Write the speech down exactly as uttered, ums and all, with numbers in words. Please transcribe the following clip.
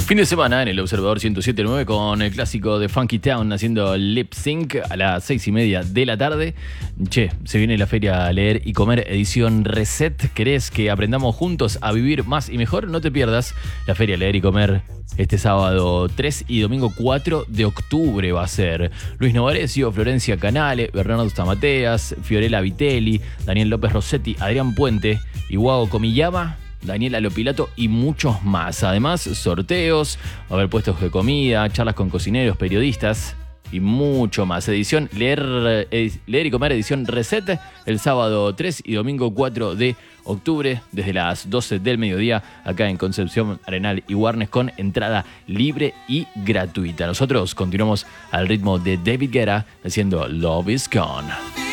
Fin de semana en el Observador ciento siete punto nueve con el clásico de Funky Town haciendo lip sync a las seis y media de la tarde. Che, se viene la Feria Leer y Comer edición Reset. ¿Querés que aprendamos juntos a vivir más y mejor? No te pierdas la Feria Leer y Comer este sábado tres y domingo cuatro de octubre va a ser. Luis Novarecio, Florencia Canale, Bernardo Stamateas, Fiorella Vitelli, Daniel López Rossetti, Adrián Puente, Iwao Komiyama, Daniela Lopilato y muchos más. Además, sorteos, va a haber puestos de comida, charlas con cocineros, periodistas y mucho más. Edición Leer, ed, Leer y Comer, edición Reset, el sábado tres y domingo cuatro de octubre, desde las doce del mediodía, acá en Concepción, Arenal y Warnes, con entrada libre y gratuita. Nosotros continuamos al ritmo de David Guetta haciendo Love Is Gone.